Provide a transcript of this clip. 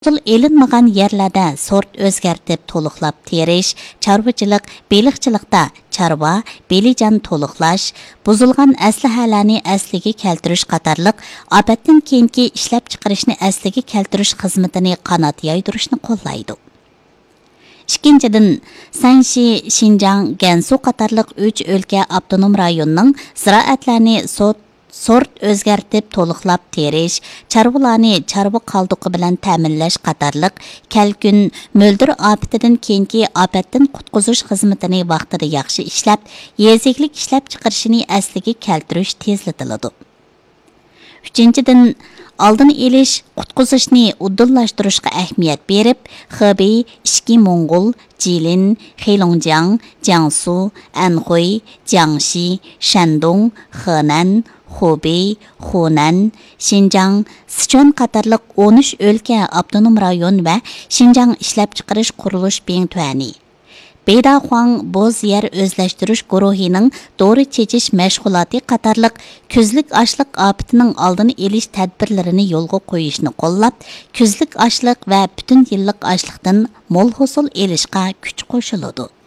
Hosul elinmagan yerlarda sort o'zgartib to'liqlab terish, chorvachilik, beliqchilikda chorva, belijon to'liqlash, buzilgan aslahalarni asliga keltirish qatorliq ofatdan keyingi ishlab chiqarishni asliga keltirish xizmatini qanot yoydirishni qo'llaydi. Ikkinchidan, Sanshi, Xinjiang, Gansu qatorliq 3 o'lka avtonom rayonning ziroatlarni sort o'zgartib to'liqlab terish, chorvalarni chorva qoldiqi bilan ta'minlash qatorliq kalkun mo'ldir ofatidan keyingi ofatdan qutqizish xizmatini vaqtida yaxshi ishlab, yeziklik ishlab chiqarishini asliga keltirish tezlatiladi. Uchinchidan, oldin elish, qutqizishni uddallashtirishga ahamiyat berib, Xibey, Ishki Mongol, Jilin, Heilongjiang, Jiangsu, Anhui, Jiangxi, Shandong, Henan, Hubei, Hunan, Xinjiang, Sichuan qatorliq 13 o'lka avtonom rayon va Xinjiang ishlab chiqarish qurilish bentuvani. Beydaxuang bo'z yer o'zlashtirish guruhining dori chechish mashg'uloti qatorliq kuzlik ochliq ofatining oldini olish tadbirlarini yo'lga qo'yishni qo'llab, kuzlik ochliq va butun yillik ochliqdan mo'l hosil olishga kuch qo'shiladi.